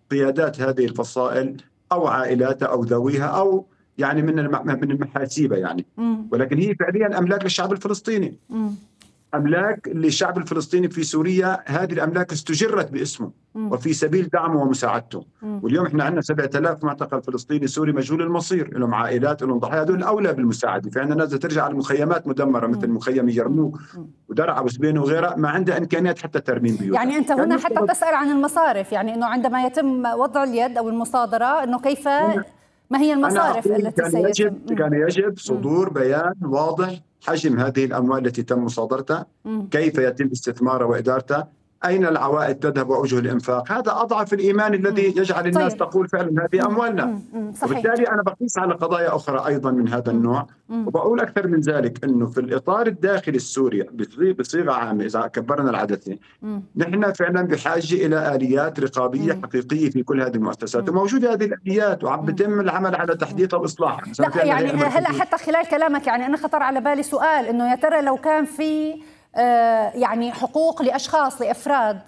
قيادات هذه الفصائل أو عائلاتها أو ذويها أو يعني من المحاسيبة يعني. ولكن هي فعليا أملاك للشعب الفلسطيني، أملاك للشعب الفلسطيني في سوريا. هذه الأملاك استجرت باسمه وفي سبيل دعمه ومساعدته. واليوم احنا عندنا 7000 معتقل فلسطيني سوري مجهول المصير، لهم عائلات، لهم ضحايا، هذول الأولى بالمساعدة. في عندنا ناس ترجع على المخيمات مدمرة مثل مخيم يرموك ودرعا وسبينه وغيرها، ما عندها إمكانيات حتى ترميم بيوتها. يعني أنت هنا حتى تسأل عن المصارف، يعني أنه عندما يتم وضع اليد أو المصادرة أنه كيف ما هي المصارف التي كان يجب صدور بيان واضح حجم هذه الأموال التي تم مصادرتها، كيف يتم استثمارها وإدارتها، أين العوائد تذهب وأوجه الإنفاق. هذا أضعف الإيمان الذي يجعل الناس تقول فعلا هذه أموالنا. وبالتالي أنا بقيس على قضايا أخرى أيضا من هذا النوع، وبقول أكثر من ذلك أنه في الإطار الداخلي السوري بصيغة عامة إذا كبرنا العدد، نحن فعلا بحاجة إلى آليات رقابية حقيقية في كل هذه المؤسسات، وموجودة هذه الآليات وعم بيتم العمل على تحديثها وإصلاحها. لا يعني هلا حتى خلال كلامك يعني أنا خطر على بالي سؤال، إنه يا ترى لو كان في يعني حقوق لأشخاص لأفراد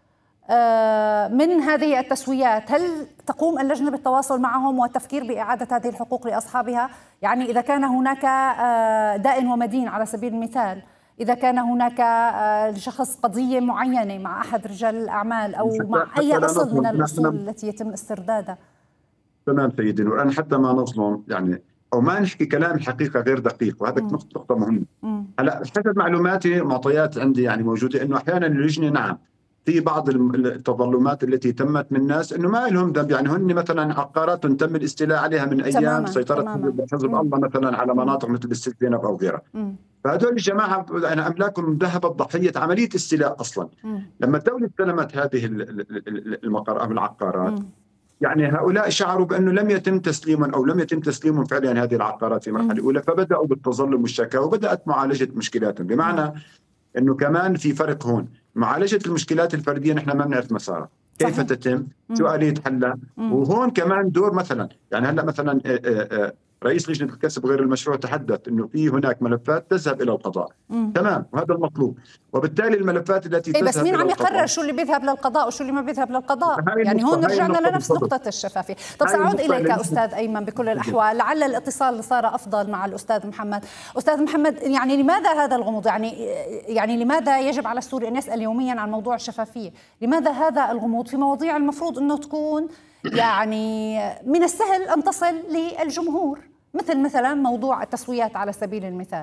من هذه التسويات، هل تقوم اللجنة بالتواصل معهم والتفكير بإعادة هذه الحقوق لأصحابها؟ يعني إذا كان هناك دائن ومدين على سبيل المثال، إذا كان هناك لشخص قضية معينة مع أحد رجال الأعمال أو مع أي أصل من الأصول التي يتم استردادها. تمام سيدي نور، أنا حتى ما نظلم يعني أو ما نحكي كلام الحقيقة غير دقيق، وهذا نقطة مهمة. هلا حسب معلوماتي معطيات عندي يعني موجودة إنه أحيانا اللجنة نعم في بعض التظلمات التي تمت من ناس إنه ما لهم ذنب، يعني هن مثلا عقارات تم الاستيلاء عليها من أيام سيطرة حزب الله مثلا على مناطق مثل الست زينب أو غيرها. فهذول الجماعة أنا أملاكهم ذهبت ضحية عملية استيلاء أصلا. لما الدولة استلمت هذه العقارات، يعني هؤلاء شعروا بأنه لم يتم تسليمهم أو لم يتم تسليمهم فعلا هذه العقارات في مرحلة أولى، فبدأوا بالتظلم والشكاوى وبدأت معالجة مشكلاتهم. بمعنى أنه كمان في فرق هون، معالجة المشكلات الفردية نحن ما بنعرف مسارها كيف تتم، شو آلية حلها. وهون كمان دور مثلا يعني هلا مثلا رئيس لجنة الكسب غير المشروع تحدث أنه في هناك ملفات تذهب إلى القضاء. تمام، وهذا المطلوب. وبالتالي الملفات التي تذهب بس مين عم يقرر شو اللي بيذهب للقضاء وشو اللي ما بيذهب للقضاء؟ يعني هون رجعنا لنفس نقطة الشفافية. طب سأعود إليك أستاذ أيمن بكل الأحوال، لعل الاتصال صار أفضل مع الأستاذ محمد. أستاذ محمد، يعني لماذا هذا الغموض؟ يعني لماذا يجب على السوري أن يسأل يوميا عن موضوع الشفافية؟ لماذا هذا الغموض في مواضيع المفروض أنه تكون يعني من السهل أن تصل للجمهور، مثلا موضوع التسويات على سبيل المثال؟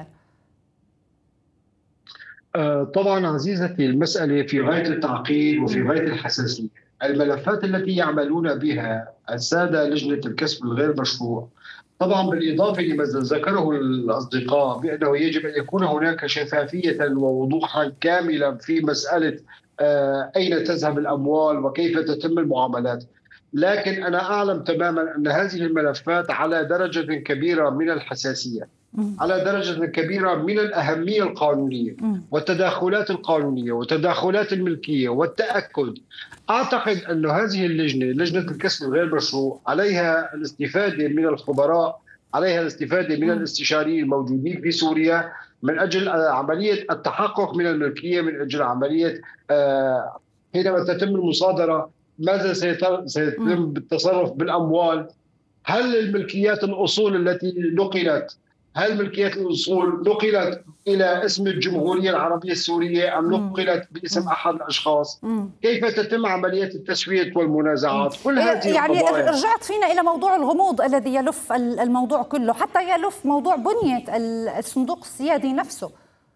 طبعا عزيزتي، المسألة في غاية التعقيد وفي غاية الحساسية. الملفات التي يعملون بها السادة لجنة الكسب الغير مشروع، طبعا بالإضافة لما ذكره الأصدقاء بأنه يجب أن يكون هناك شفافية ووضوحا كاملا في مسألة أين تذهب الأموال وكيف تتم المعاملات. لكن أنا أعلم تماما أن هذه الملفات على درجة كبيرة من الحساسية، على درجة كبيرة من الأهمية القانونية والتداخلات القانونية وتداخلات الملكية والتأكد. أعتقد أن هذه لجنة الكسب الغير مشروع عليها الاستفادة من الخبراء، عليها الاستفادة من الاستشاريين الموجودين في سوريا من أجل عملية التحقق من الملكية، من أجل عملية حينما تتم المصادرة ماذا سيتم بالتصرف بالأموال. هل الملكيات الأصول التي نقلت، هل ملكيات الأصول نقلت إلى اسم الجمهورية العربية السورية أم نقلت باسم أحد الأشخاص؟ كيف تتم عملية التسوية والمنازعات؟ كل هذه يعني القضايا. رجعت فينا إلى موضوع الغموض الذي يلف الموضوع كله، حتى يلف موضوع بنية الصندوق السيادي نفسه.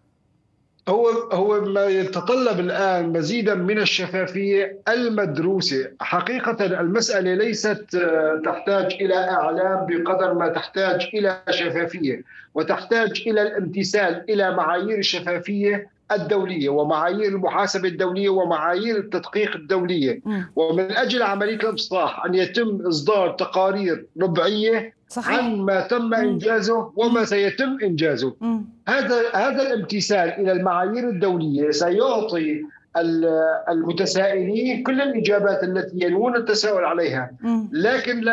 هو ما يتطلب الآن مزيدا من الشفافية المدروسة. حقيقة المسألة ليست تحتاج إلى إعلام بقدر ما تحتاج إلى شفافية، وتحتاج إلى الامتثال إلى معايير الشفافية الدولية ومعايير المحاسبة الدولية ومعايير التدقيق الدولية. ومن أجل عملية الإصلاح أن يتم إصدار تقارير ربعية عن ما تم إنجازه وما سيتم إنجازه. هذا الامتثال إلى المعايير الدولية سيعطي المتسائلين كل الإجابات التي ينوون التساؤل عليها. لكن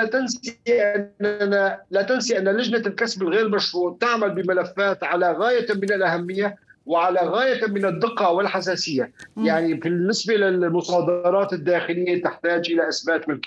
لا تنسي أن لجنة الكسب الغير مشروع تعمل بملفات على غاية من الأهمية وعلى غاية من الدقة والحساسية. يعني بالنسبة للمصادرات الداخلية تحتاج إلى إثبات ملكية.